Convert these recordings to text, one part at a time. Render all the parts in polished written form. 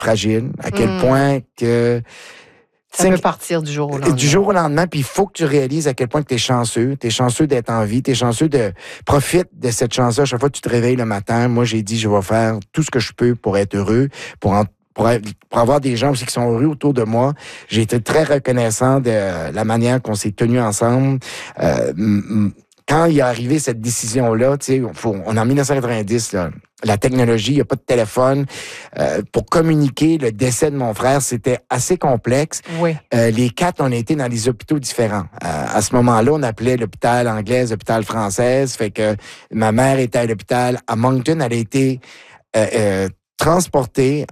fragile, à quel point que... Ça peut partir du jour au lendemain. Du jour au lendemain, puis il faut que tu réalises à quel point tu es chanceux. Tu es chanceux d'être en vie, tu es chanceux de... Profite de cette chance-là. Chaque fois que tu te réveilles le matin, moi, j'ai dit, je vais faire tout ce que je peux pour être heureux, pour avoir des gens aussi qui sont heureux autour de moi. J'ai été très reconnaissant de la manière qu'on s'est tenus ensemble. Quand il est arrivé cette décision-là, tu sais, on est en 1990, là, la technologie, il n'y a pas de téléphone. Pour communiquer le décès de mon frère, c'était assez complexe. Oui. Les quatre, on a été dans des hôpitaux différents. À ce moment-là, on appelait l'hôpital anglais, l'hôpital français. Fait que ma mère était à l'hôpital à Moncton. Elle a été transportée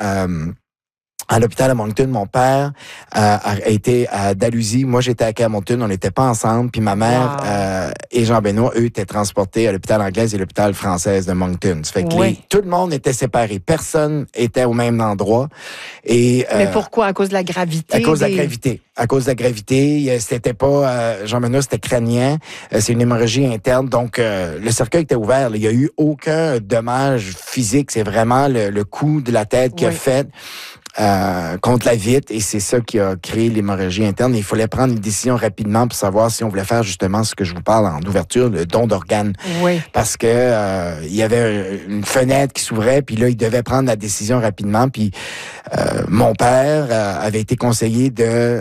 à l'hôpital à Moncton. Mon père a été à Dalhousie. Moi, j'étais à Camonton. On n'était pas ensemble. Puis ma mère et Jean-Benoît, eux, étaient transportés à l'hôpital anglaise et l'hôpital française de Moncton. Ça fait que tout le monde était séparé. Personne était au même endroit. Et, mais pourquoi? À cause de la gravité? À cause de la gravité. À cause de la gravité. C'était pas... Jean-Benoît, c'était crânien. C'est une hémorragie interne. Donc, le cercueil était ouvert. Il n'y a eu aucun dommage physique. C'est vraiment le coup de la tête qui a fait... contre la vitre, et c'est ça qui a créé l'hémorragie interne. Et il fallait prendre une décision rapidement pour savoir si on voulait faire justement ce que je vous parle en ouverture, le don d'organes. Oui. Parce que il y avait une fenêtre qui s'ouvrait, puis là, il devait prendre la décision rapidement. Puis mon père avait été conseillé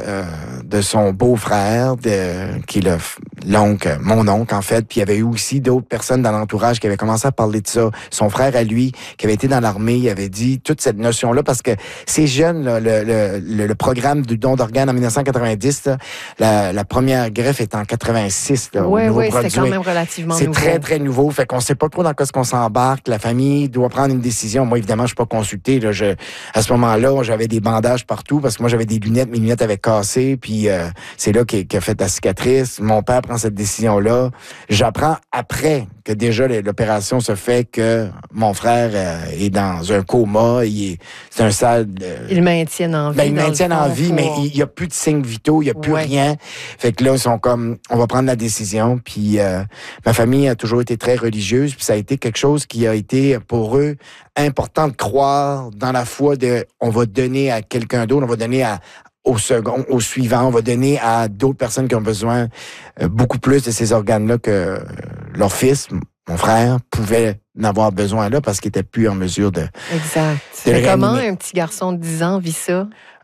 de son beau-frère, qui est l'oncle, mon oncle en fait. Puis il y avait eu aussi d'autres personnes dans l'entourage qui avaient commencé à parler de ça. Son frère à lui, qui avait été dans l'armée, il avait dit toute cette notion-là, parce que c'est jeune, là, le programme du don d'organes en 1990, là, la première greffe est en 86. Là, oui, c'est quand même relativement nouveau. C'est très, très nouveau. Fait qu'on sait pas trop dans quoi qu'on s'embarque. La famille doit prendre une décision. Moi, évidemment, je suis pas consulté. Là, à ce moment-là, j'avais des bandages partout parce que moi, j'avais des lunettes. Mes lunettes avaient cassé. Puis c'est là qu'a fait la cicatrice. Mon père prend cette décision-là. J'apprends après que déjà l'opération se fait que mon frère est dans un coma. C'est un sale... Ils le maintiennent en vie. Ils le maintiennent en vie, mais il n'y a plus de signes vitaux, il n'y a plus rien. Fait que là, ils sont comme, on va prendre la décision. Puis ma famille a toujours été très religieuse, puis ça a été quelque chose qui a été pour eux important de croire dans la foi de, on va donner à quelqu'un d'autre, on va donner au second, au suivant, on va donner à d'autres personnes qui ont besoin beaucoup plus de ces organes-là que leur fils, mon frère, pouvait n'avoir besoin là parce qu'il était plus en mesure de... Exact. Mais comment un petit garçon de 10 ans vit ça?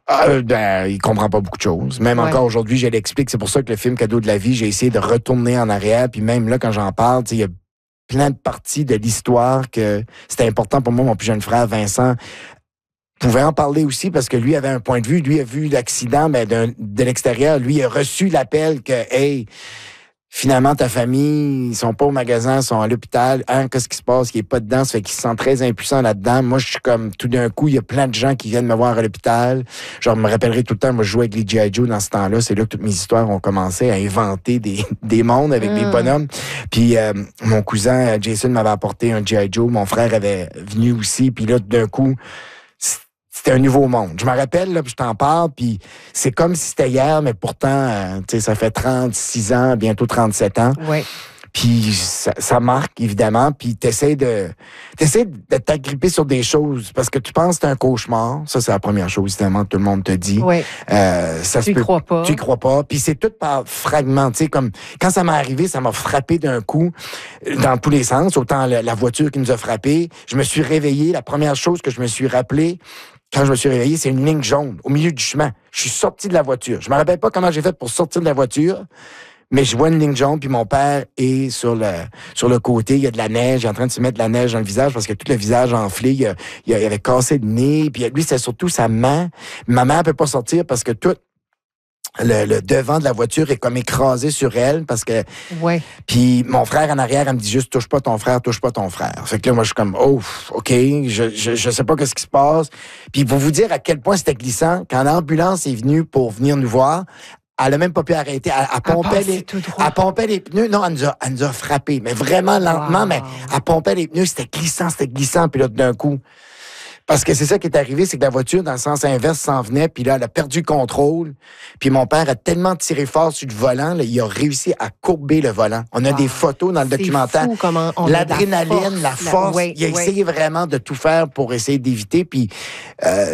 Il comprend pas beaucoup de choses. Même encore aujourd'hui, je l'explique. C'est pour ça que le film Cadeau de la vie, j'ai essayé de retourner en arrière. Puis même là, quand j'en parle, il y a plein de parties de l'histoire que c'était important pour moi. Mon plus jeune frère, Vincent, pouvait en parler aussi parce que lui avait un point de vue. Lui a vu l'accident de l'extérieur. Lui a reçu l'appel que, hey, finalement, ta famille, ils sont pas au magasin, ils sont à l'hôpital. Qu'est-ce qui se passe? Il est pas dedans. Ça fait qu'il se sent très impuissant là-dedans. Moi, je suis comme, tout d'un coup, il y a plein de gens qui viennent me voir à l'hôpital. Genre, je me rappellerai tout le temps, moi, je jouais avec les G.I. Joe dans ce temps-là. C'est là que toutes mes histoires ont commencé à inventer des mondes avec des bonhommes. Puis, mon cousin, Jason, m'avait apporté un G.I. Joe. Mon frère avait venu aussi. Puis là, tout d'un coup, c'était un nouveau monde. Je me rappelle, là, puis je t'en parle, puis c'est comme si c'était hier, mais pourtant, tu sais, ça fait 36 ans, bientôt 37 ans. Oui. Puis ça marque, évidemment, puis t'essaies de t'agripper sur des choses, parce que tu penses que c'est un cauchemar. Ça, c'est la première chose, évidemment, que tout le monde te dit. Oui. Tu y crois pas. Tu y crois pas. Puis c'est tout par fragments, tu sais, comme quand ça m'est arrivé, ça m'a frappé d'un coup, dans tous les sens, autant la voiture qui nous a frappés. Je me suis réveillé, la première chose que je me suis rappelé, quand je me suis réveillé, c'est une ligne jaune au milieu du chemin. Je suis sorti de la voiture. Je me rappelle pas comment j'ai fait pour sortir de la voiture, mais je vois une ligne jaune, puis mon père est sur le côté. Il y a de la neige. Il est en train de se mettre de la neige dans le visage parce que tout le visage enflé. Il avait cassé le nez. Puis lui, c'est surtout sa main. Ma mère peut pas sortir parce que tout le devant de la voiture est comme écrasé sur elle parce que... Ouais. Puis mon frère en arrière, elle me dit juste, touche pas ton frère. Fait que là, moi, je suis comme, oh, OK, je sais pas qu'est-ce qui se passe. Puis pour vous dire à quel point c'était glissant, quand l'ambulance est venue pour venir nous voir, elle a même pas pu arrêter. Elle pompait les pneus. Non, elle nous a frappé. Mais vraiment lentement, mais elle pompait les pneus. C'était glissant. Puis là, d'un coup... Parce que c'est ça qui est arrivé, c'est que la voiture, dans le sens inverse, s'en venait, puis là, elle a perdu le contrôle. Puis mon père a tellement tiré fort sur le volant, là, il a réussi à courber le volant. On a des photos dans le documentaire. Fou comment on l'adrénaline, la force. Il a essayé vraiment de tout faire pour essayer d'éviter. Puis